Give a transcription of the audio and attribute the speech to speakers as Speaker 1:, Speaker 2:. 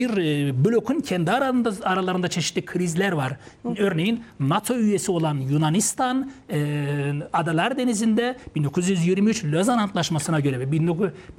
Speaker 1: blokun kendi aralarında çeşitli krizler var. Örneğin NATO üyesi olan Yunanistan Adalar Denizi'nde 1923 Lozan Antlaşması'na göre ve